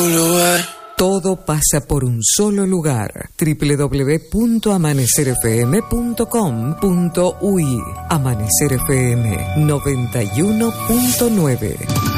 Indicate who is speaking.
Speaker 1: un lugar.
Speaker 2: Todo pasa por un solo lugar. www.amanecerfm.com.uy. Amanecer FM 91.9.